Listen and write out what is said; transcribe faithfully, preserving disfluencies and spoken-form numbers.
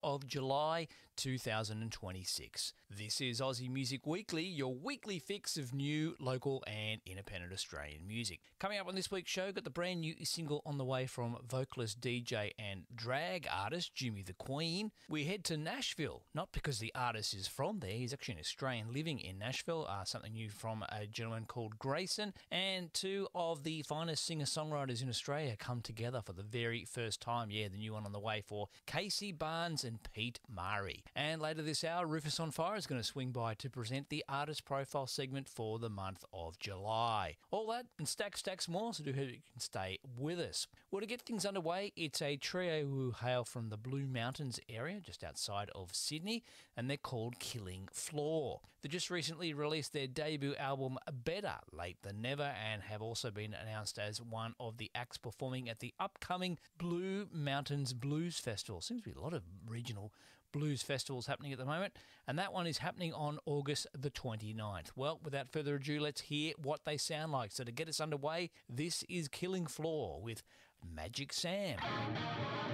of July two thousand twenty-six. This is Aussie Music Weekly, your weekly fix of new, local and independent Australian music. Coming up on this week's show, got the brand new single on the way from vocalist, D J and drag artist Jimmy the Queen. We head to Nashville, not because the artist is from there, he's actually an Australian living in Nashville, uh, something new from a gentleman called Grayson, and two of the finest singer-songwriters in Australia come together for the very first time. Yeah, the new one on the way for Casey Barnes and Pete Mari. And later this hour, Rufus on Fire is going to swing by to present the artist profile segment for the month of July. All that and stacks, stacks more, so do hope you can stay with us. Well, to get things underway, it's a trio who hail from the Blue Mountains area, just outside of Sydney, and they're called Killing Floor. They just recently released their debut album Better Late Than Never and have also been announced as one of the acts performing at the upcoming Blue Mountains Blues Festival. Seems to be a lot of regional blues festivals happening at the moment, and that one is happening on August the twenty-ninth. Well, without further ado, let's hear what they sound like. So to get us underway, this is Killing Floor with Magic Sam.